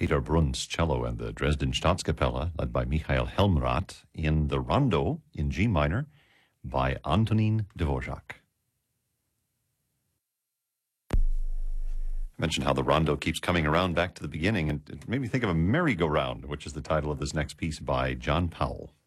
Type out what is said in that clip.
Peter Bruns cello and the Dresden Staatskapelle, led by Michael Helmrath, in the Rondo in G minor by Antonín Dvořák. I mentioned how the Rondo keeps coming around back to the beginning, and it made me think of a merry-go-round, which is the title of this next piece by John Powell.